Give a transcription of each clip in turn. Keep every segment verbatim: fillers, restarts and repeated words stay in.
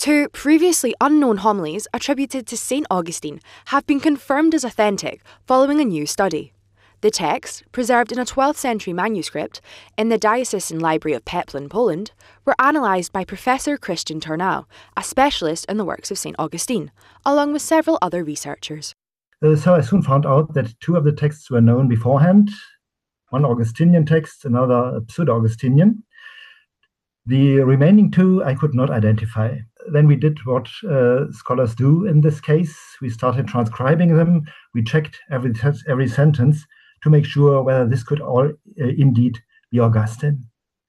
Two previously unknown homilies attributed to Saint Augustine have been confirmed as authentic following a new study. The texts, preserved in a twelfth century manuscript in the Diocesan Library of Peplin, Poland, were analysed by Professor Christian Turnau, a specialist in the works of Saint Augustine, along with several other researchers. Uh, so I soon found out that two of the texts were known beforehand, one Augustinian text, another pseudo-Augustinian. The remaining two I could not identify. Then we did what uh, scholars do in this case. We started transcribing them. We checked every every sentence to make sure whether this could all uh, indeed be Augustine.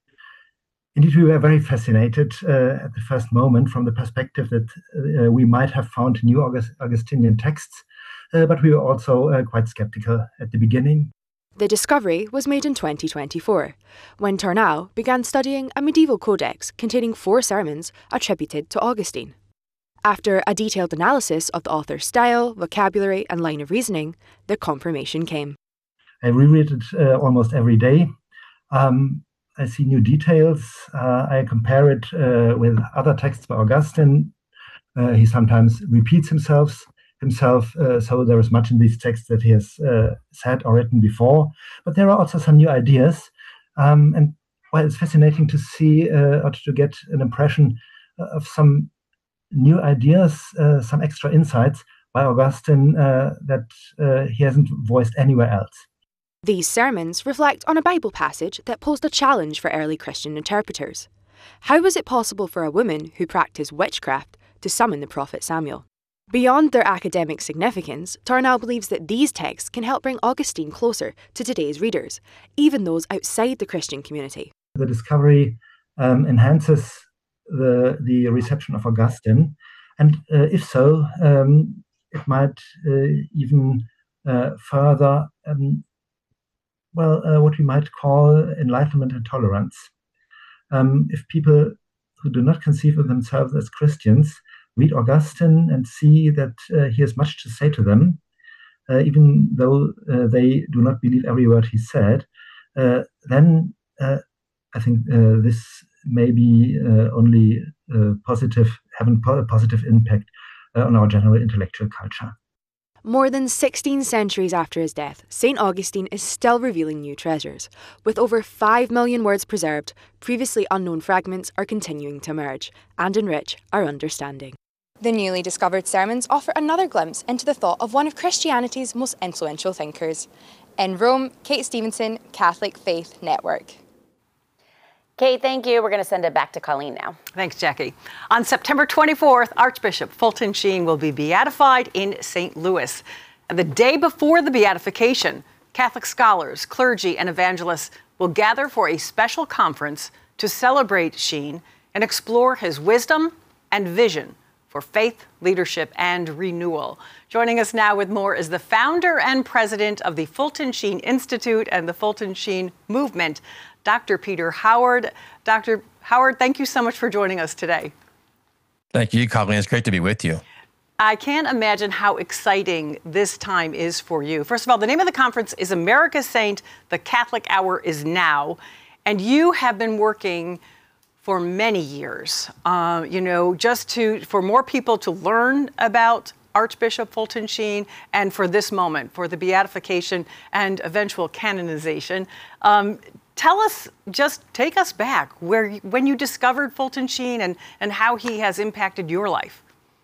Indeed, we were very fascinated uh, at the first moment from the perspective that uh, we might have found new August Augustinian texts, uh, but we were also uh, quite skeptical at the beginning. The discovery was made in twenty twenty-four, when Turnau began studying a medieval codex containing four sermons attributed to Augustine. After a detailed analysis of the author's style, vocabulary, and line of reasoning, the confirmation came. I reread it uh, almost every day. Um, I see new details. Uh, I compare it uh, with other texts by Augustine. Uh, he sometimes repeats himself. himself, uh, so there is much in these texts that he has uh, said or written before, but there are also some new ideas, um, and well, it's fascinating to see uh, or to get an impression of some new ideas, uh, some extra insights by Augustine uh, that uh, he hasn't voiced anywhere else. These sermons reflect on a Bible passage that posed a challenge for early Christian interpreters. How was it possible for a woman who practiced witchcraft to summon the prophet Samuel? Beyond their academic significance, Turnau believes that these texts can help bring Augustine closer to today's readers, even those outside the Christian community. The discovery um, enhances the, the reception of Augustine, and uh, if so, um, it might uh, even uh, further, um, well, uh, what we might call enlightenment and tolerance. Um, if people who do not conceive of themselves as Christians read Augustine and see that uh, he has much to say to them, uh, even though uh, they do not believe every word he said, uh, then uh, I think uh, this may be uh, only uh, positive, having a positive impact uh, on our general intellectual culture. More than sixteen centuries after his death, Saint Augustine is still revealing new treasures. With over five million words preserved, previously unknown fragments are continuing to emerge and enrich our understanding. The newly discovered sermons offer another glimpse into the thought of one of Christianity's most influential thinkers. In Rome, Kate Stevenson, Catholic Faith Network. Kate, thank you. We're going to send it back to Colleen now. Thanks, Jackie. On September twenty-fourth, Archbishop Fulton Sheen will be beatified in Saint Louis. And the day before the beatification, Catholic scholars, clergy, and evangelists will gather for a special conference to celebrate Sheen and explore his wisdom and vision for faith, leadership, and renewal. Joining us now with more is the founder and president of the Fulton Sheen Institute and the Fulton Sheen Movement, Doctor Peter Howard. Doctor Howard, thank you so much for joining us today. Thank you, Colleen. It's great to be with you. I can't imagine how exciting this time is for you. First of all, the name of the conference is America's Saint, the Catholic Hour is Now, and you have been working for many years, uh, you know, just to for more people to learn about Archbishop Fulton Sheen and for this moment, for the beatification and eventual canonization. Um, tell us, just take us back where when you discovered Fulton Sheen and, and how he has impacted your life.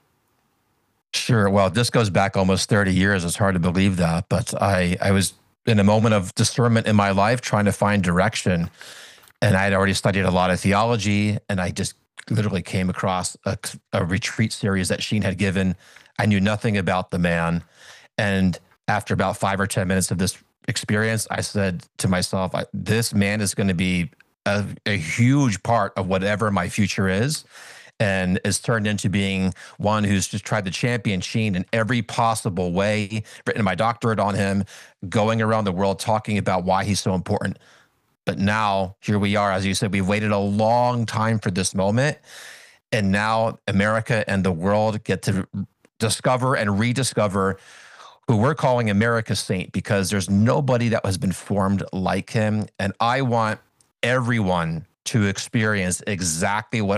Sure. Well, this goes back almost thirty years. It's hard to believe that, but I, I was in a moment of discernment in my life trying to find direction. And I had already studied a lot of theology, and I just literally came across a, a retreat series that Sheen had given. I knew nothing about the man. And after about five or ten minutes of this experience, I said to myself, this man is going to be a, a huge part of whatever my future is, and is turned into being one who's just tried to champion Sheen in every possible way, written my doctorate on him, going around the world talking about why he's so important. But now, here we are, as you said, we've waited a long time for this moment. And now America and the world get to discover and rediscover who we're calling America's Saint, because there's nobody that has been formed like him. And I want everyone to experience exactly what